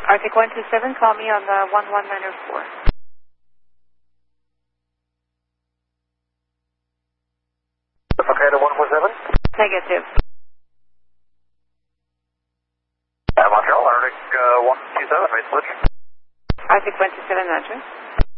Arctic 127, call me on the 11904. Okay, the 147? Negative. Montreal, Arctic 127, made switch. Arctic 127, address.